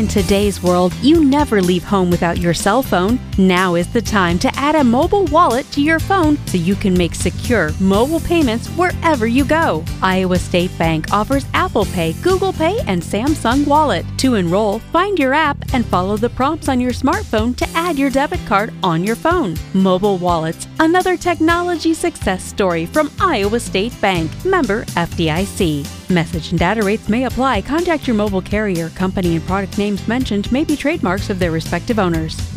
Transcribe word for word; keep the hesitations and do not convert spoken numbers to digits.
In today's world, you never leave home without your cell phone. Now is the time to add a mobile wallet to your phone so you can make secure mobile payments wherever you go. Iowa State Bank offers Apple Pay, Google Pay, and Samsung Wallet. To enroll, find your app and follow the prompts on your smartphone to add your debit card on your phone. Mobile wallets, another technology success story from Iowa State Bank. Member F D I C. Message and data rates may apply. Contact your mobile carrier. Company and product names mentioned may be trademarks of their respective owners.